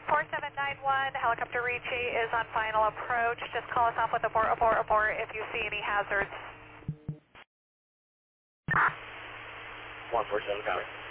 4791, helicopter Ricci is on final approach. Just call us off with abort, abort, abort if you see any hazards. 147, copy.